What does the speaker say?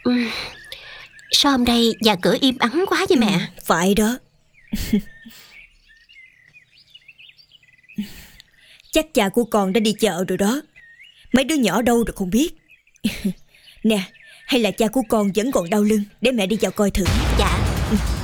Ừ, sao hôm nay nhà cửa im ắng quá vậy mẹ? Phải đó. Chắc cha của con đã đi chợ rồi đó. Mấy đứa nhỏ đâu rồi không biết. Nè, hay là cha của con vẫn còn đau lưng, để mẹ đi vào coi thử. Dạ.